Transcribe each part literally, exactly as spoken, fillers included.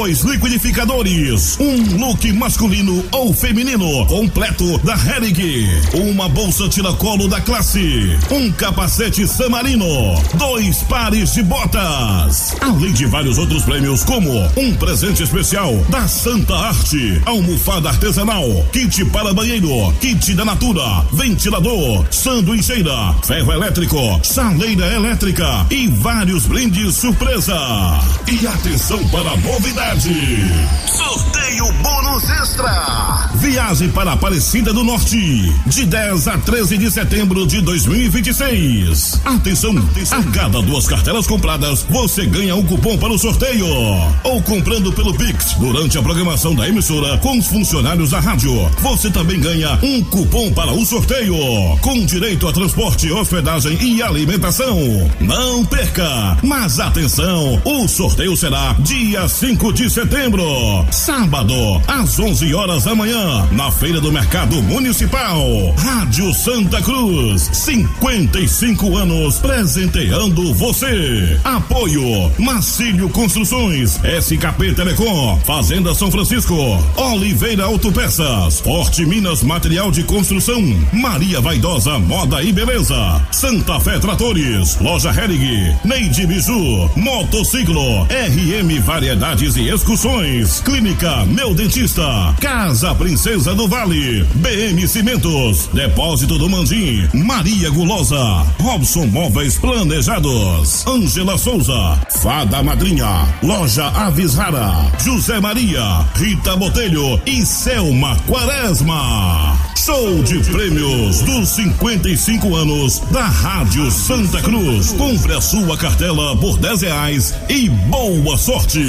Dois liquidificadores, um look masculino ou feminino completo da Hering, uma bolsa tiracolo da classe, um capacete Samarino, dois pares de botas, além de vários outros prêmios como um presente especial da Santa Arte, almofada artesanal, kit para banheiro, kit da Natura, ventilador, sanduicheira, ferro elétrico, chaleira elétrica e vários brindes surpresa. E atenção para a novidade: sorteio bônus extra. Viagem para Aparecida do Norte, de dez a treze de setembro de dois mil e vinte e seis. Atenção, a cada duas cartelas compradas, você ganha um cupom para o sorteio. Ou comprando pelo Pix, durante a programação da emissora com os funcionários da rádio, você também ganha um cupom para o sorteio, com direito a transporte, hospedagem e alimentação. Não perca, mas atenção, o sorteio será dia cinco de setembro, sábado, às onze horas da manhã, na Feira do Mercado Municipal. Rádio Santa Cruz, cinquenta e cinco anos presenteando você. Apoio Marcílio Construções, S K P Telecom, Fazenda São Francisco, Oliveira Autopeças, Forte Minas Material de Construção, Maria Vaidosa Moda e Beleza, Santa Fé Tratores, Loja Hering, Neide Biju, Motociclo, R M Variedades e Excursões, Clínica Meu Dentista, Casa Princesa do Vale, B M Cimentos, Depósito do Mandim, Maria Gulosa, Robson Móveis Planejados, Ângela Souza, Fada Madrinha, Loja Aves Rara, José Maria, Rita Botelho e Selma Quaresma. Show de prêmios dos cinquenta e cinco anos da Rádio Santa Cruz. Compre a sua cartela por dez reais e boa sorte.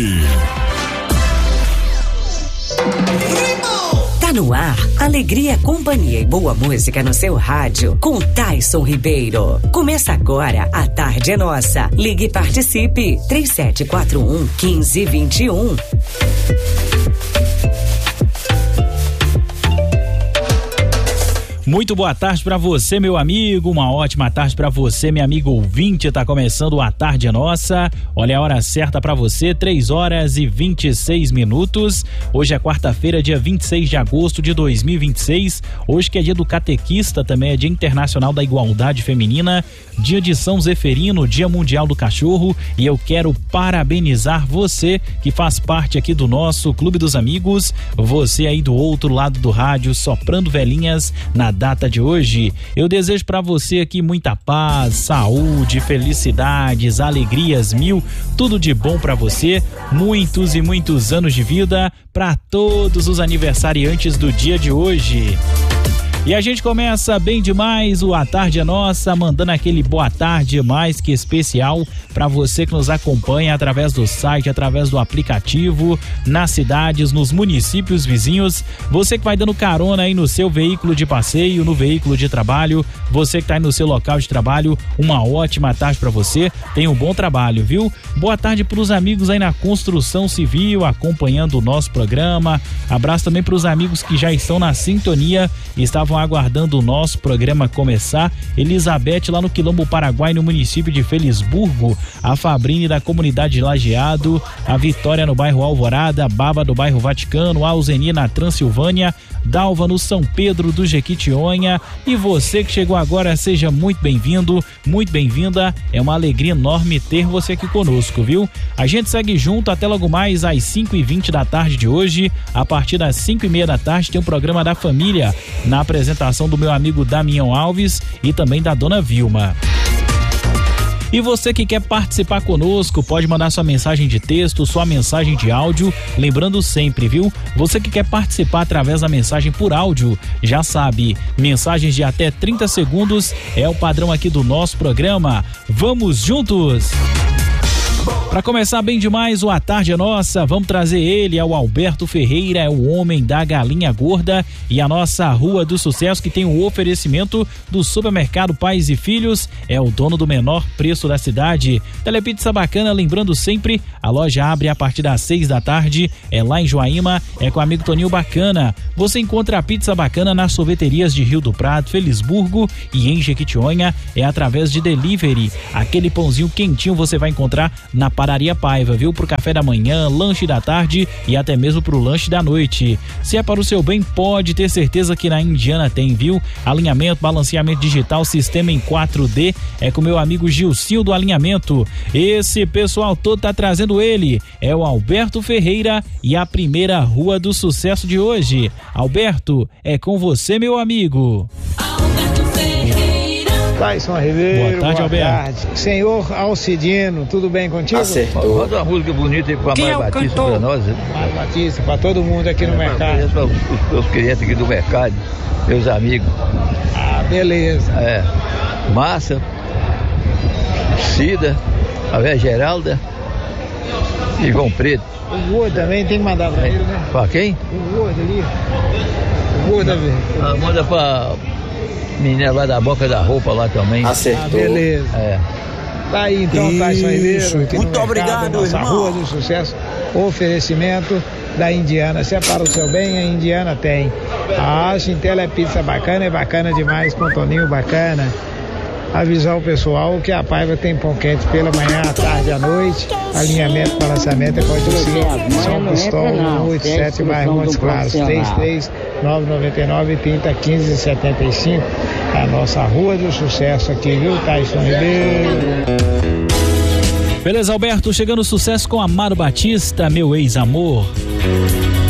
Tá no ar, alegria, companhia e boa música no seu rádio com Taison Ribeiro. Começa agora, a tarde é nossa. Ligue e participe, três sete quatro um, um cinco dois um. Muito boa tarde para você, meu amigo, uma ótima tarde para você, meu amigo ouvinte. Tá começando a Tarde é Nossa. Olha a hora certa para você, três horas e vinte e seis minutos. Hoje é quarta-feira, dia vinte e seis de agosto de dois mil e vinte e seis. Hoje que é dia do catequista, também é dia internacional da igualdade feminina, dia de São Zeferino, dia mundial do cachorro. E eu quero parabenizar você que faz parte aqui do nosso Clube dos Amigos, você aí do outro lado do rádio, soprando velhinhas na data de hoje. Eu desejo para você aqui muita paz, saúde, felicidades, alegrias mil, tudo de bom para você, muitos e muitos anos de vida para todos os aniversariantes do dia de hoje. E a gente começa bem demais o A Tarde é Nossa, mandando aquele boa tarde mais que especial para você que nos acompanha através do site, através do aplicativo, nas cidades, nos municípios vizinhos, você que vai dando carona aí no seu veículo de passeio, no veículo de trabalho, você que tá aí no seu local de trabalho, uma ótima tarde para você, tenha um bom trabalho, viu? Boa tarde pros amigos aí na construção civil, acompanhando o nosso programa, abraço também pros amigos que já estão na sintonia e estavam aguardando o nosso programa começar. Elizabeth lá no Quilombo Paraguai, no município de Felisburgo, a Fabrine da comunidade Lajeado, a Vitória no bairro Alvorada, a Baba do bairro Vaticano, a Alzeni na Transilvânia, Dalva no São Pedro do Jequitinhonha. E você que chegou agora, seja muito bem-vindo, muito bem-vinda, é uma alegria enorme ter você aqui conosco, viu? A gente segue junto até logo mais às cinco e vinte da tarde de hoje. A partir das cinco e meia da tarde tem o programa da família, na apresentação do meu amigo Damião Alves e também da dona Vilma. E você que quer participar conosco, pode mandar sua mensagem de texto, sua mensagem de áudio, lembrando sempre, viu? Você que quer participar através da mensagem por áudio, já sabe, mensagens de até trinta segundos é o padrão aqui do nosso programa. Vamos juntos! Para começar bem demais o A Tarde é Nossa, vamos trazer ele, é o Alberto Ferreira, é o homem da galinha gorda e a nossa Rua do Sucesso, que tem o oferecimento do supermercado Pais e Filhos, é o dono do menor preço da cidade. Telepizza Bacana, lembrando sempre, a loja abre a partir das seis da tarde, é lá em Joaíma, é com o amigo Toninho Bacana. Você encontra a Pizza Bacana nas sorveterias de Rio do Prado, Felisburgo e em Jequitinhonha, é através de delivery. Aquele pãozinho quentinho você vai encontrar na Padaria Paiva, viu? Pro café da manhã, lanche da tarde e até mesmo pro lanche da noite. Se é para o seu bem, pode ter certeza que na Indiana tem, viu? Alinhamento, balanceamento digital, sistema em quatro D, é com meu amigo Gilcinho do Alinhamento. Esse pessoal todo tá trazendo ele, é o Alberto Ferreira e a primeira rua do sucesso de hoje. Alberto, é com você, meu amigo. Alberto Ferreira. Taison Ribeiro, boa tarde, boa Alberto. Tarde. Senhor Alcidino, tudo bem contigo? Acertou. Roda uma música bonita aí pra Mário Batista cantor? pra nós. Mário Batista, pra todo mundo aqui no É, mercado. Para os meus clientes aqui do mercado, meus amigos. Ah, beleza. É, Márcia, Cida, a Véia Geralda e João Preto. O gordo também tem que mandar pra ele, né? Pra quem? O gordo ali. O gordo, velho. Ah, manda pra menina lá da Boca da Roupa lá também. Ah, beleza. É. Tá aí então, Taison Ribeiro. aqui no Muito mercado, obrigado, nossa irmão. Rua do Sucesso, oferecimento da Indiana. Se é para o seu bem, a Indiana tem. A Chintela é pizza bacana, é bacana demais, com toninho bacana. Avisar o pessoal que a Paiva tem pão quente pela manhã, à tarde e à noite. Alinhamento, balanceamento é pode ser São Cristóvão, oitenta e sete, bairro Montes Claros, três três nove nove nove, trinta, quinze, setenta e cinco. É a nossa Rua do Sucesso aqui, viu, Taison Ribeiro? Beleza, Alberto, chegando sucesso com Amaro Batista, meu ex-amor.